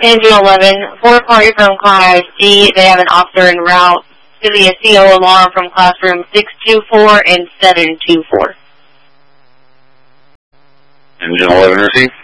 Engine 11, 440 from class D. They have an officer en route to the CO alarm from classroom 624 and 724. Engine 11 received.